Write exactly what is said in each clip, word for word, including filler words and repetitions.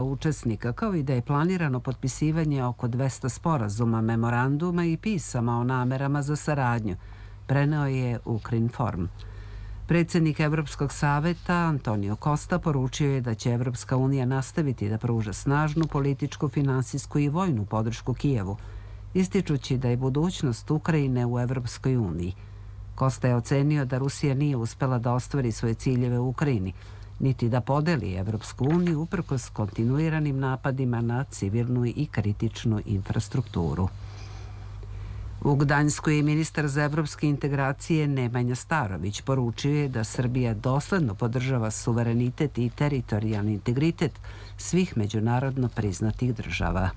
učesnika, kao i da je planirano potpisivanje oko dvesta sporazuma, memoranduma i pisama o namerama za saradnju, preneo je Ukrinform. Predsjednik Evropskog saveta Antonio Costa poručio je da će Evropska unija nastaviti da pruža snažnu političku, finansijsku i vojnu podršku Kijevu, ističući da je budućnost Ukrajine u Evropskoj uniji. Costa je ocenio da Rusija nije uspela da ostvari svoje ciljeve u Ukrajini, niti da podeli Evropsku uniju uprkos kontinuiranim napadima na civilnu i kritičnu infrastrukturu. U Gdanjsku je ministar za evropske integracije Nemanja Starović poručio je da Srbija dosledno podržava suverenitet i teritorijalni integritet svih međunarodno priznatih država.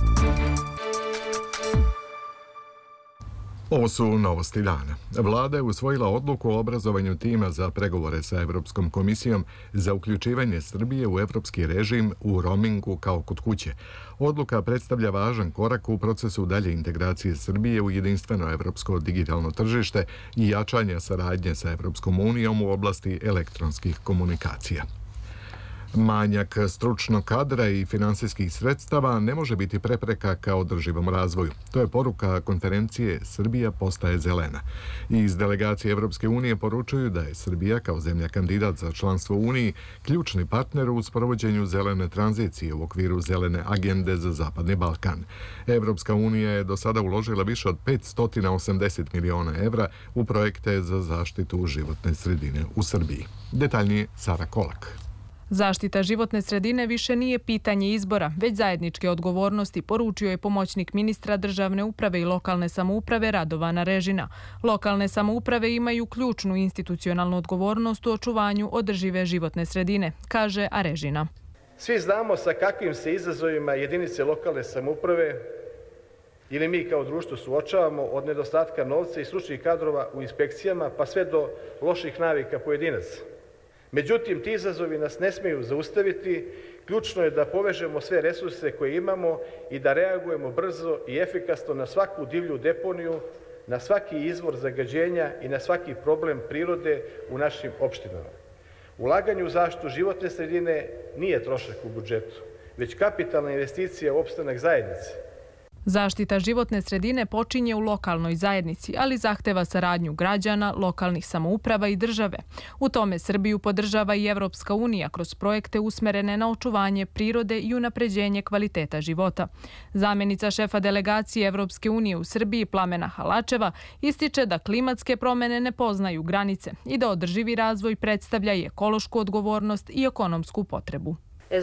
Ovo su novosti dana. Vlada je usvojila odluku o obrazovanju tima za pregovore sa Evropskom komisijom za uključivanje Srbije u evropski režim u roamingu kao kod kuće. Odluka predstavlja važan korak u procesu dalje integracije Srbije u jedinstveno evropsko digitalno tržište i jačanja saradnje sa Evropskom unijom u oblasti elektronskih komunikacija. Manjak stručnog kadra i finansijskih sredstava ne može biti prepreka ka održivom razvoju. To je poruka konferencije Srbija postaje zelena. Iz delegacije Evropske unije poručuju da je Srbija kao zemlja kandidat za članstvo u Uniji ključni partner u sprovođenju zelene tranzicije u okviru zelene agende za Zapadni Balkan. Evropska unija je do sada uložila više od petsto osamdeset miliona evra u projekte za zaštitu životne sredine u Srbiji. Detaljnije Sara Kolak. Zaštita životne sredine više nije pitanje izbora, već zajedničke odgovornosti, poručio je pomoćnik ministra državne uprave i lokalne samouprave Radovan Arežina. Lokalne samouprave imaju ključnu institucionalnu odgovornost u očuvanju održive životne sredine, kaže Arežina. Svi znamo sa kakvim se izazovima jedinice lokalne samouprave ili mi kao društvo suočavamo, od nedostatka novca i stručnih kadrova u inspekcijama pa sve do loših navika pojedinaca. Međutim, ti izazovi nas ne smiju zaustaviti. Ključno je da povežemo sve resurse koje imamo i da reagujemo brzo i efikasno na svaku divlju deponiju, na svaki izvor zagađenja i na svaki problem prirode u našim opštinama. Ulaganje u zaštitu životne sredine nije trošak u budžetu, već kapitalna investicija u opstanak zajednice. Zaštita životne sredine počinje u lokalnoj zajednici, ali zahteva saradnju građana, lokalnih samouprava i države. U tome Srbiju podržava i Evropska unija kroz projekte usmerene na očuvanje prirode i unapređenje kvaliteta života. Zamjenica šefa delegacije Evropske unije u Srbiji Plamena Halačeva ističe da klimatske promjene ne poznaju granice i da održivi razvoj predstavlja i ekološku odgovornost i ekonomsku potrebu.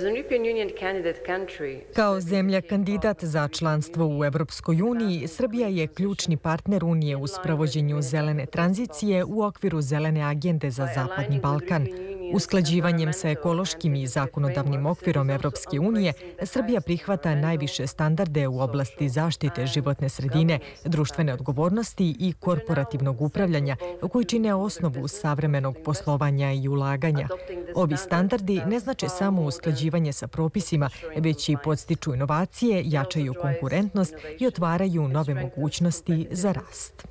Kao zemlja kandidat za članstvo u Evropskoj uniji, Srbija je ključni partner Unije u sprovođenju zelene tranzicije u okviru zelene agende za Zapadni Balkan. Usklađivanjem sa ekološkim i zakonodavnim okvirom Evropske unije, Srbija prihvata najviše standarde u oblasti zaštite životne sredine, društvene odgovornosti i korporativnog upravljanja, koji čine osnovu savremenog poslovanja i ulaganja. Ovi standardi ne znače samo usklađivanje sa propisima, već i podstiču inovacije, jačaju konkurentnost i otvaraju nove mogućnosti za rast.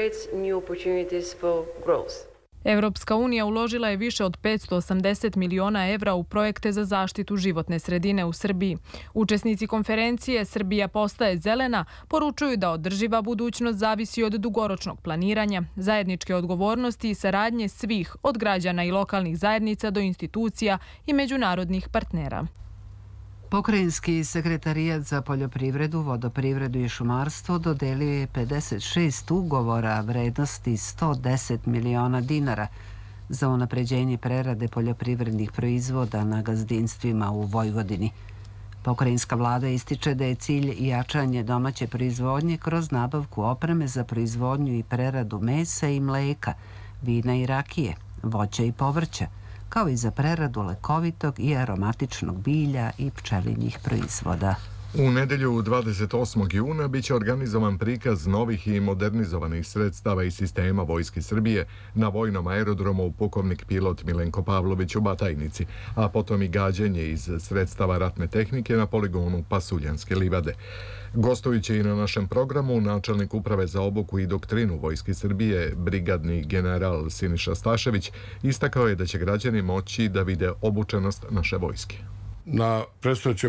Evropska unija uložila je više od petsto osamdeset miliona evra u projekte za zaštitu životne sredine u Srbiji. Učesnici konferencije Srbija postaje zelena poručuju da održiva budućnost zavisi od dugoročnog planiranja, zajedničke odgovornosti i saradnje svih, od građana i lokalnih zajednica do institucija i međunarodnih partnera. Pokrajinski sekretarijat za poljoprivredu, vodoprivredu i šumarstvo dodelio je pedeset šest ugovora vrednosti sto deset miliona dinara za unapređenje prerade poljoprivrednih proizvoda na gazdinstvima u Vojvodini. Pokrajinska vlada ističe da je cilj jačanje domaće proizvodnje kroz nabavku opreme za proizvodnju i preradu mesa i mleka, vina i rakije, voća i povrća, kao i za preradu lekovitog i aromatičnog bilja i pčelinjih proizvoda. U nedelju dvadeset osmog juna biće organizovan prikaz novih i modernizovanih sredstava i sistema Vojske Srbije na vojnom aerodromu pukovnik pilot Milenko Pavlović u Batajnici, a potom i gađenje iz sredstava ratne tehnike na poligonu Pasuljanske livade. Gostujući i na našem programu, načelnik uprave za obuku i doktrinu Vojske Srbije, brigadni general Siniša Stašević, istakao je da će građani moći da vide obučenost naše vojske. Na predstojećem